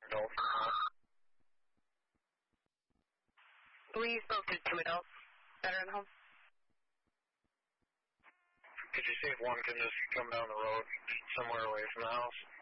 adults. We spoke to 2 adults that are in the home. Could you see if one can just come down the road somewhere away from the house?